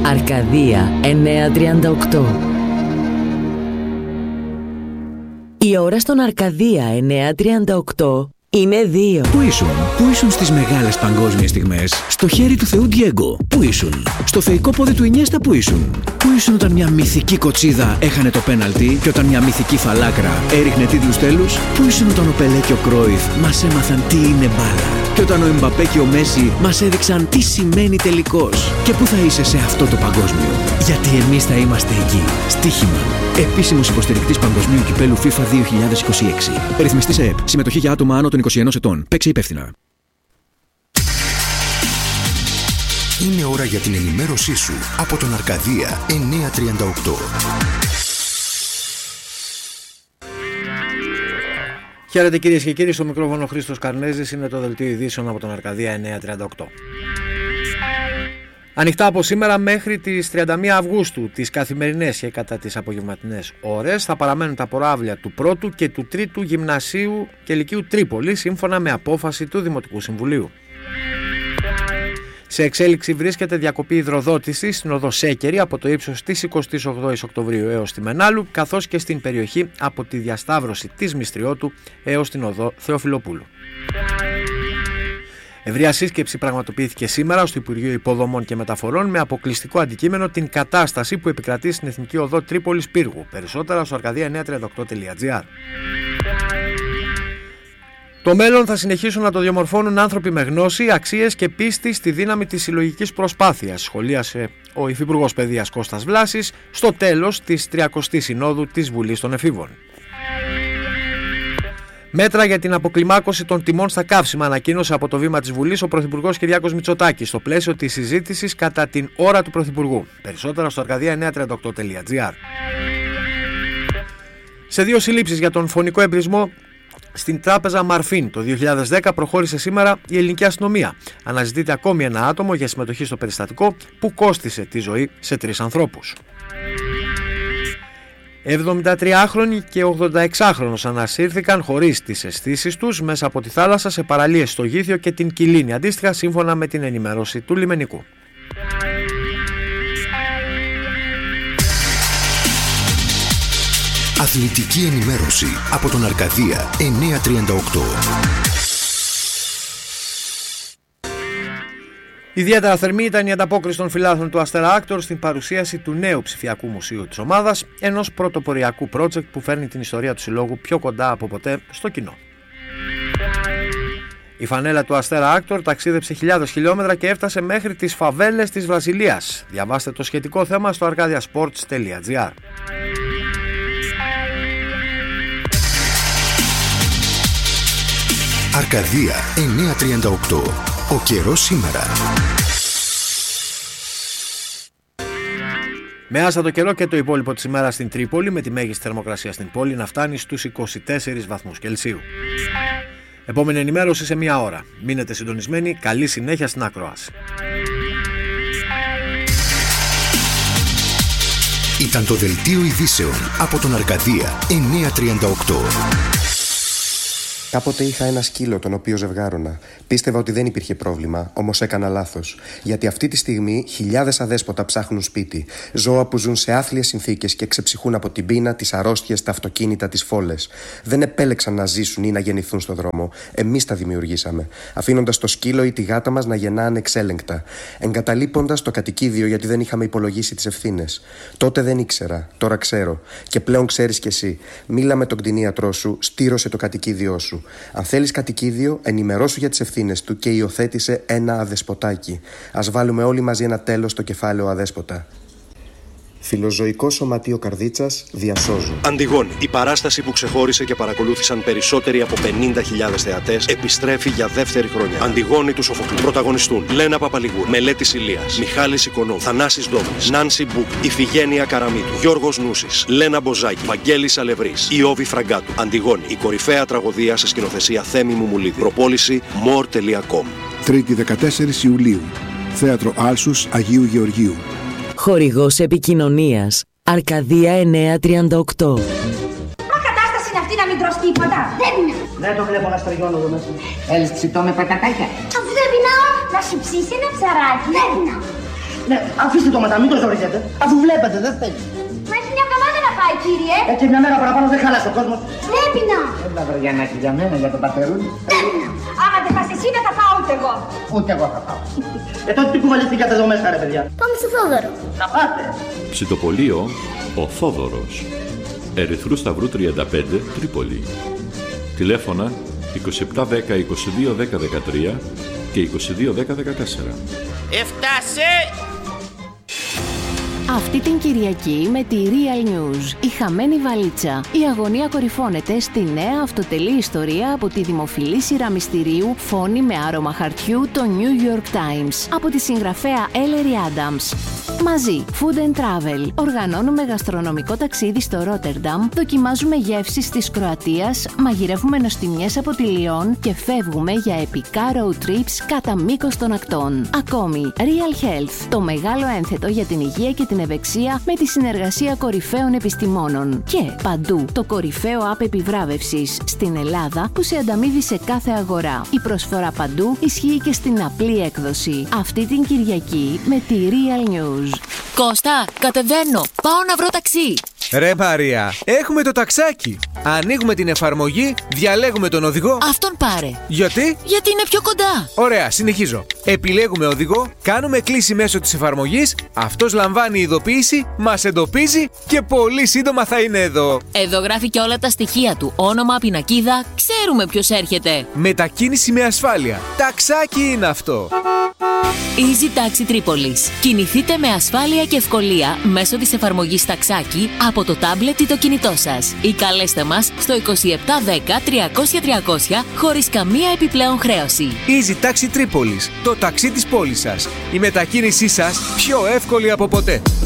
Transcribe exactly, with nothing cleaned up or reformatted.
Αρκαδία εννιακόσια τριάντα οκτώ. Η ώρα στον Αρκαδία εννιακόσια τριάντα οκτώ είναι δύο. Πού ήσουν, πού ήσουν στις μεγάλες παγκόσμιες στιγμές? Στο χέρι του Θεού Ντιέγκο, πού ήσουν? Στο θεϊκό πόδι του Ινιέστα, πού ήσουν? Πού ήσουν όταν μια μυθική κοτσίδα έχανε το πέναλτι και όταν μια μυθική φαλάκρα έριχνε τίτλους τέλους? Πού ήσουν όταν ο Πελέ και ο Κρόιφ μας έμαθαν τι είναι μπάλα? Και όταν ο Εμπαπέ και ο Μέση μας έδειξαν τι σημαίνει τελικός? Και πού θα είσαι σε αυτό το παγκόσμιο? Γιατί εμείς θα είμαστε εκεί. Στοίχημα. Επίσημος υποστηρικτής Παγκοσμίου Κυπέλου FIFA δύο χιλιάδες είκοσι έξι. Ρυθμιστής ΕΕΠ. Συμμετοχή για άτομα άνω των είκοσι ενός ετών. Παίξε υπεύθυνα. Είναι ώρα για την ενημέρωσή σου από τον Αρκαδία εννιακόσια τριάντα οκτώ. Χαίρετε κυρίες και κύριοι, στο μικρόφωνο Χρήστος Καρνέζης, είναι το δελτίο ειδήσεων από τον Αρκαδία εννιακόσια τριάντα οκτώ. Ανοιχτά από σήμερα μέχρι τις τριάντα μία Αυγούστου, τις καθημερινές και κατά τις απογευματινές ώρες, θα παραμένουν τα προαύλια του πρώτου και του τρίτου Γυμνασίου και Λυκείου Τρίπολη, σύμφωνα με απόφαση του Δημοτικού Συμβουλίου. Σε εξέλιξη βρίσκεται διακοπή υδροδότησης στην οδό Σέκερη από το ύψος της εικοστής όγδοης Οκτωβρίου έως τη Μενάλου, καθώς και στην περιοχή από τη διασταύρωση της Μυστριώτου έως την οδό Θεοφιλοπούλου. Ευρεία σύσκεψη πραγματοποιήθηκε σήμερα στο Υπουργείο Υποδομών και Μεταφορών με αποκλειστικό αντικείμενο την κατάσταση που επικρατεί στην Εθνική Οδό Τρίπολης Πύργου. Περισσότερα στο αρκαδία εννιακόσια τριάντα οκτώ τελεία τζι άρ. Το μέλλον θα συνεχίσουν να το διαμορφώνουν άνθρωποι με γνώση, αξίες και πίστη στη δύναμη της συλλογικής προσπάθειας, σχολίασε ο Υφυπουργός Παιδείας Κώστας Βλάσης στο τέλος της τριακοστής Συνόδου της Βουλής των Εφήβων. Μέτρα για την αποκλιμάκωση των τιμών στα καύσιμα ανακοίνωσε από το βήμα της Βουλής ο Πρωθυπουργός Κυριάκος Μητσοτάκης στο πλαίσιο της συζήτησης κατά την ώρα του Πρωθυπουργού. Περισσότερα στο αρκαδία εννιακόσια τριάντα οκτώ τελεία τζι άρ. Σε δύο συλλήψεις για τον φωνικό εμπρισμό στην τράπεζα Μαρφίν το δύο χιλιάδες δέκα προχώρησε σήμερα η ελληνική αστυνομία. Αναζητείται ακόμη ένα άτομο για συμμετοχή στο περιστατικό που κόστισε τη ζωή σε τρεις ανθρώπους. εβδομηντατριάχρονοι και ογδονταεξάχρονος ανασύρθηκαν χωρίς τις αισθήσεις τους μέσα από τη θάλασσα σε παραλίες στο Γήθιο και την Κιλίνη, αντίστοιχα σύμφωνα με την ενημέρωση του λιμενικού. Αθλητική ενημέρωση από τον Αρκαδία εννιακόσια τριάντα οκτώ. Ιδιαίτερα θερμή ήταν η ανταπόκριση των φιλάθλων του Αστέρα Άκτορ στην παρουσίαση του νέου ψηφιακού μουσείου της ομάδας, ενός πρωτοποριακού project που φέρνει την ιστορία του συλλόγου πιο κοντά από ποτέ στο κοινό. Η φανέλα του Αστέρα Άκτορ ταξίδεψε χιλιάδες χιλιόμετρα και έφτασε μέχρι τις φαβέλες της Βραζιλίας. Διαβάστε το σχετικό θέμα στο αρκάδια σπορτς τελεία τζι άρ. Αρκαδία εννιακόσια τριάντα οκτώ. Ο καιρός σήμερα. Με άστατο καιρό και το υπόλοιπο της ημέρας στην Τρίπολη, με τη μέγιστη θερμοκρασία στην πόλη να φτάνει στους είκοσι τέσσερις βαθμούς Κελσίου. Επόμενη ενημέρωση σε μία ώρα. Μείνετε συντονισμένοι. Καλή συνέχεια στην ακρόαση. Ήταν το δελτίο ειδήσεων από τον Αρκαδία εννιακόσια τριάντα οκτώ. Κάποτε είχα ένα σκύλο τον οποίο ζευγάρωνα. Πίστευα ότι δεν υπήρχε πρόβλημα, όμως έκανα λάθος. Γιατί αυτή τη στιγμή χιλιάδες αδέσποτα ψάχνουν σπίτι. Ζώα που ζουν σε άθλιες συνθήκες και ξεψυχούν από την πείνα, τις αρρώστιες, τα αυτοκίνητα, τις φόλες. Δεν επέλεξαν να ζήσουν ή να γεννηθούν στον δρόμο. Εμείς τα δημιουργήσαμε. Αφήνοντας το σκύλο ή τη γάτα μας να γεννά ανεξέλεγκτα. Εγκαταλείποντας το κατοικίδιο γιατί δεν είχαμε υπολογίσει τις ευθύνες. Τότε δεν ήξερα, τώρα ξέρω. Και πλέον ξέρεις κι εσύ. Μίλα με τον κτηνίατρό σου, στήρωσε το κατοικίδιό σου. Αν θέλεις κατοικίδιο, ενημερώσου για τις ευθύνες του και υιοθέτησε ένα αδεσποτάκι. Ας βάλουμε όλοι μαζί ένα τέλος στο κεφάλαιο αδέσποτα. Φιλοζωικό Σωματείο Καρδίτσας, διασώζουν. Αντιγόνη. Η παράσταση που ξεχώρισε και παρακολούθησαν περισσότεροι από πενήντα χιλιάδες θεατές επιστρέφει για δεύτερη χρονιά. Αντιγόνη του Σοφοκλή. Πρωταγωνιστούν Λένα Παπαλιγούρ, Μελέτης Ηλίας, Μιχάλης Οικονόμου, Θανάσης Ντόμης, Νάνση Μπούκ, Ιφηγένεια Καραμίτου, Γιώργος Νούσης, Λένα Μποζάκη, Βαγγέλης Αλευρής, Ιώβη Φραγκάτου. Αντιγόνη. Η κορυφαία τραγωδία σε σκηνοθεσία Θέμη Μουμουλίδη. Προπόληση more τελεία com. Τρίτη δεκατέσσερις Ιουλίου. Θέατρο Άλσους Αγίου Γεωργίου. Χορηγός επικοινωνίας Αρκαδία εννιακόσια τριάντα οκτώ. Μα κατάσταση είναι αυτή να μην τρως τίποτα. Δεν είναι. Δεν το βλέπω να στριγώνω εδώ μέσα. Θέλεις ψητό με πατατάκια. Αφού δεν πεινάω, να σου ψήσει ένα ψαράκι. Δεν πεινάω. Ναι, αφήστε το μετά, μην το ζορίζετε. Αφού βλέπετε, δεν θέλει. Μα έχει μια εβδομάδα να πάει, κύριε. Έτσι μια μέρα παραπάνω δεν χάλασε ο κόσμος. Πρέπει να. Έλα, Βαριανάκη, για μένα, για τον πατερούλη. Άμα δεν πας εσύ, δεν θα πάω ούτε εγώ. Ούτε εγώ θα πάω. Ε, τότε τι κουβαλιστήκατε εδώ μέσα, ρε παιδιά. Πάμε στο Θόδωρο. Να πάτε. Ψητοπολείο Ο Θόδωρος. Ερυθρού Σταυρού τριάντα πέντε, Τρίπολη. Τηλέφωνα είκοσι επτά δέκα είκοσι δύο δέκα δεκατρία και είκοσι δύο δέκα δεκατέσσερα. Έφτασε! Αυτή την Κυριακή με τη Real News, η χαμένη βαλίτσα. Η αγωνία κορυφώνεται στη νέα αυτοτελή ιστορία από τη δημοφιλή σειρά μυστηρίου Φόνη με άρωμα χαρτιού, το New York Times, από τη συγγραφέα Ellery Adams. Μαζί, Food and Travel, οργανώνουμε γαστρονομικό ταξίδι στο Ρότερνταμ, δοκιμάζουμε γεύσεις της Κροατίας, μαγειρεύουμε νοστιμιές από τη Λιόν και φεύγουμε για επικά road trips κατά μήκος των ακτών. Ακόμη, Real Health, το μεγάλο ένθετο για την υγεία και την ευεξία με τη συνεργασία κορυφαίων επιστημόνων. Και παντού, το κορυφαίο app επιβράβευσης στην Ελλάδα που σε ανταμείβει σε κάθε αγορά. Η προσφορά παντού ισχύει και στην απλή έκδοση. Αυτή την Κυριακή με τη Real News. Κώστα, κατεβαίνω. Πάω να βρω ταξί. Ρε Μαρία, έχουμε το ταξάκι. Ανοίγουμε την εφαρμογή, διαλέγουμε τον οδηγό. Αυτόν πάρε. Γιατί? Γιατί είναι πιο κοντά. Ωραία, συνεχίζω. Επιλέγουμε οδηγό, κάνουμε κλήση μέσω της εφαρμογής, αυτός λαμβάνει ειδοποίηση, μας εντοπίζει και πολύ σύντομα θα είναι εδώ. Εδώ γράφει και όλα τα στοιχεία του. Όνομα, πινακίδα, ξέρουμε ποιος έρχεται. Μετακίνηση με ασφάλεια. Ταξάκι είναι αυτό. Easy Taxi Tripolis. Κινηθείτε με ασφάλεια και ευκολία μέσω της εφαρμογής Ταξάκι από το τάμπλετ ή το κινητό σας. Ή καλέστε μας στο είκοσι επτά δέκα τριακόσια τριακόσια χωρίς καμία επιπλέον χρέωση. Easy Taxi Tripolis. Το ταξί της πόλης σας. Η μετακίνησή σας πιο εύκολη από ποτέ.